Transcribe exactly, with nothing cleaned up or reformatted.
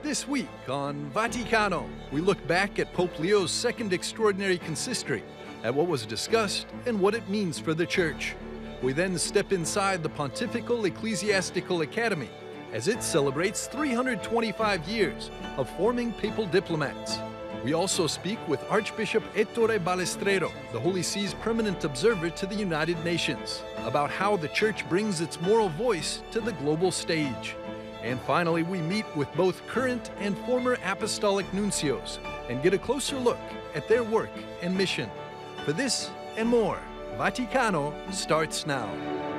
This week on Vaticano, we look back at Pope Leo's second extraordinary consistory, at what was discussed and what it means for the Church. We then step inside the Pontifical Ecclesiastical Academy as it celebrates three hundred twenty-five years of forming papal diplomats. We also speak with Archbishop Ettore Balestrero, the Holy See's permanent observer to the United Nations, about how the Church brings its moral voice to the global stage. And finally, we meet with both current and former apostolic nuncios and get a closer look at their work and mission. For this and more, Vaticano starts now.